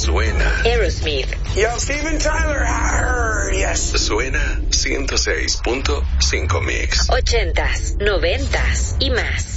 Suena Aerosmith. Yo, Steven Tyler. Yes. Suena 106.5 Mix. 80s, 90s y más.